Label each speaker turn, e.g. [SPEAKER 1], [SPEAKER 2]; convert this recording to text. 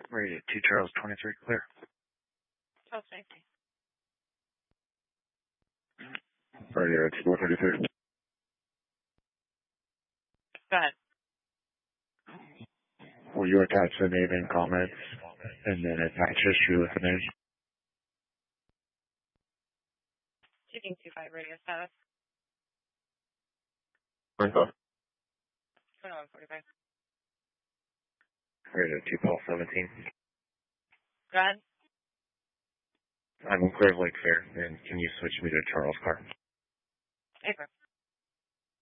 [SPEAKER 1] Radio 2 Charles 23, clear.
[SPEAKER 2] Charles 23.
[SPEAKER 3] Radio 233.
[SPEAKER 2] Go ahead.
[SPEAKER 3] Will you attach the name and comments, and then attach history with the name?
[SPEAKER 2] 225 radio status. 2145.
[SPEAKER 3] Radio 2 Paul 17.
[SPEAKER 2] Go ahead.
[SPEAKER 3] I'm in Clear Lake Fair, and can you switch me to Charles Car?
[SPEAKER 2] April.